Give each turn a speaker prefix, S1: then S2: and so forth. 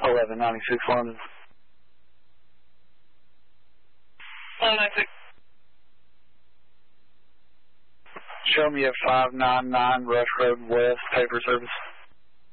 S1: 1196 London.
S2: 1196.
S1: Show me at 599 Rush Road West, paper service.